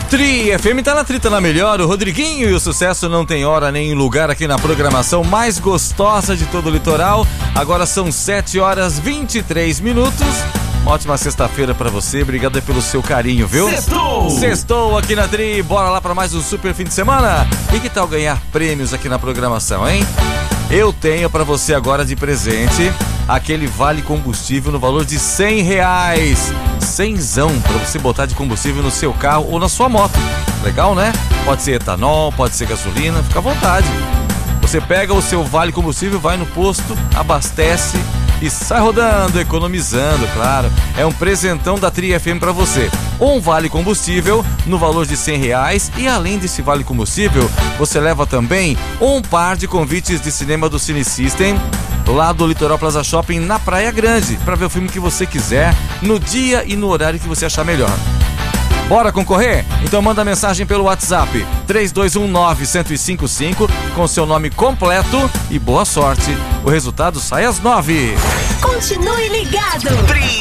Tri FM tá na trita na melhor, o Rodriguinho, e o sucesso não tem hora nem lugar aqui na programação mais gostosa de todo o litoral. Agora são 7h23. Uma ótima sexta-feira pra você, obrigado pelo seu carinho, viu? Sextou aqui na Tri, bora lá pra mais um super fim de semana. E que tal ganhar prêmios aqui na programação, hein? Eu tenho pra você agora de presente aquele vale combustível no valor de R$100. Cenzão pra você botar de combustível no seu carro ou na sua moto. Legal, né? Pode ser etanol, pode ser gasolina, fica à vontade. Você pega o seu vale combustível, vai no posto, abastece e sai rodando, economizando, claro. É um presentão da Tri FM pra você. Um vale combustível no valor de R$100 e além desse vale combustível, você leva também um par de convites de cinema do Cine System, lá do Litoral Plaza Shopping, na Praia Grande, para ver o filme que você quiser, no dia e no horário que você achar melhor. Bora concorrer? Então manda mensagem pelo WhatsApp 3219-1055 com seu nome completo e boa sorte. O resultado sai às 9h. Continue ligado.